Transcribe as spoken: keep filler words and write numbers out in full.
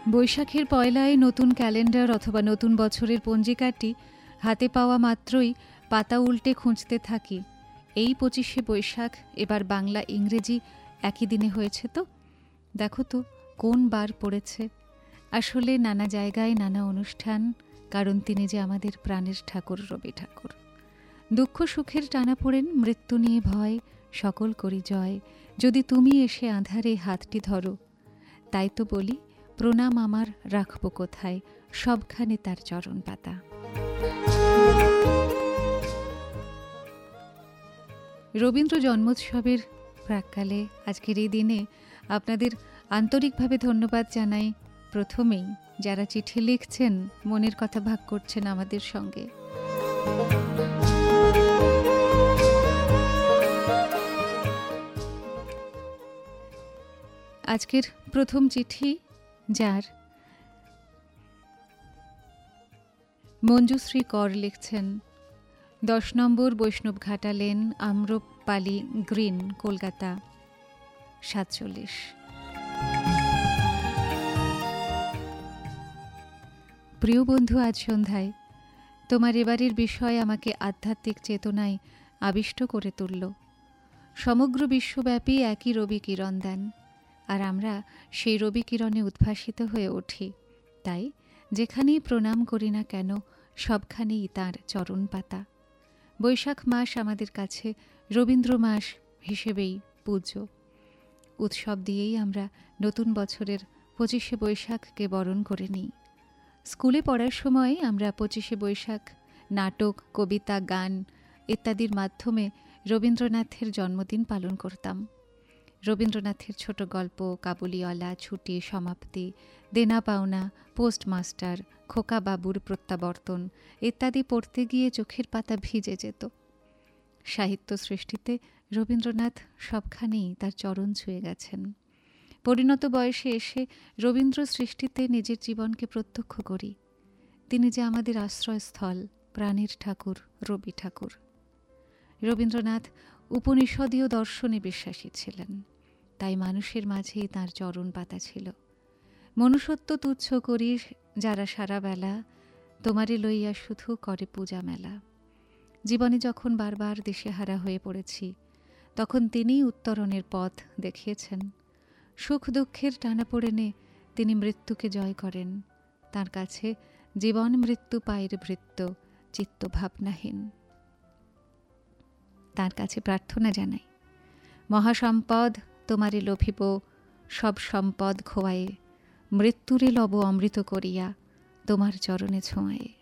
বৈশাখের পয়লায় নতুন ক্যালেন্ডার অথবা নতুন বছরের পঞ্জিকাটি হাতে পাওয়া মাত্রই পাতা উল্টে খুঁজতে থাকি। এই পঁচিশে বৈশাখ এবার বাংলা ইংরেজি একই দিনে হয়েছে তো? দেখো তো কোন বার পড়েছে। আসলে নানা জায়গায় নানা অনুষ্ঠান, কারণ তিনি যে আমাদের প্রাণের ঠাকুর রবি ঠাকুর। দুঃখ সুখের টানাপোড়েন, মৃত্যু নিয়ে ভয়, সকল করি জয়, যদি তুমি এসে আঁধারে হাতটি ধরো। তাই তো বলি, প্রণাম আমার রাখব কোথায়, সবখানে তার চরণ পাতা। রবীন্দ্র জন্মোৎসবের প্রাক্কালে আজকের এই দিনে আপনাদের আন্তরিকভাবে ধন্যবাদ জানাই। প্রথমেই যারা চিঠি লিখছেন, মনের কথা ভাগ করছেন আমাদের সঙ্গে। আজকের প্রথম চিঠি, যার মঞ্জুশ্রী কর লিখছেন, দশ নম্বর বৈষ্ণবঘাটা লেন, আম্রপালি গ্রিন, কলকাতা সাতচল্লিশ। প্রিয় বন্ধু, আজ সন্ধ্যায় তোমার এবারের বিষয় আমাকে আধ্যাত্মিক চেতনায় আবিষ্ট করে তুলল। সমগ্র বিশ্বব্যাপী একই রবি কিরণ দেন, আর আমরা সেই রবি কিরণে উদ্ভাসিত হয়ে উঠি। তাই যেখানেই প্রণাম করি না কেন, সবখানেই তাঁর চরণ পাতা। বৈশাখ মাস আমাদের কাছে রবীন্দ্র মাস হিসেবেই পূজ্য। উৎসব দিয়েই আমরা নতুন বছরের পঁচিশে বৈশাখকে বরণ করে নিই। স্কুলে পড়ার সময় আমরা পঁচিশে বৈশাখ নাটক, কবিতা, গান ইত্যাদির মাধ্যমে রবীন্দ্রনাথের জন্মদিন পালন করতাম। রবীন্দ্রনাথের ছোট গল্প, কাবুলিওয়ালা, ছুটি, সমাপ্তি, দেনা পাওনা, পোস্টমাস্টার, খোকা বাবুর প্রত্যাবর্তন ইত্যাদি পড়তে গিয়ে চোখের পাতা ভিজে যেত। সাহিত্য সৃষ্টিতে রবীন্দ্রনাথ সবখানেই তার চরণ ছুঁয়ে গেছেন। পরিণত বয়সে এসে রবীন্দ্র সৃষ্টিতে নিজের জীবনকে প্রত্যক্ষ করি। তিনি যে আমাদের আশ্রয়স্থল, প্রাণের ঠাকুর রবি ঠাকুর। রবীন্দ্রনাথ উপনিষদীয় দর্শনে বিশ্বাসী ছিলেন, তাই মানুষের মাঝেই তাঁর চরণ পাতা ছিল। মনুষ্যত্ব তুচ্ছ করি যারা সারা বেলা, তোমারে লইয়া শুধু করে পূজা মেলা। জীবনে যখন বারবার দিশেহারা হয়ে পড়েছি, তখন তিনিই উত্তরণের পথ দেখিয়েছেন। সুখ দুঃখের টানাপোড়েনে তিনি মৃত্যুকে জয় করেন। তার কাছে জীবন মৃত্যু পায়ের ভৃত্য, চিত্ত ভাবনাহীন। তার কাছে প্রার্থনা জানাই, মহাসম্পদ তোমারে লোভিব, সব সম্পদ খোয়ায়ে, মৃত্যুরে লব অমৃত করিয়া, তোমার চরণে ছোঁয়ায়ে।